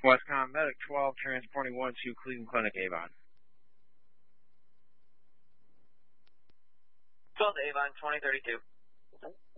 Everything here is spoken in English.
Westcom Medic 12, transporting 1 to Cleveland Clinic, Avon. 12 to Avon, 2032.